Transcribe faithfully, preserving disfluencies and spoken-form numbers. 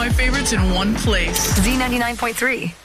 my favorites in one place. Z ninety-nine point three.